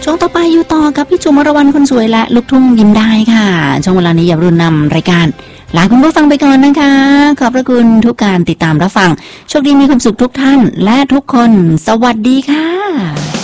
ช่วงต่อไปอยู่ต่อกับพี่จุ๋มอรวรรณคนสวยและลูกทุ่งยิ้มได้ค่ะช่วงเวลานี้อย่ารุนนำรายการลาคุณผู้ฟังไปก่อนนะคะขอบพระคุณทุกการติดตามรับฟังโชคดีมีความสุขทุกท่านและทุกคนสวัสดีค่ะ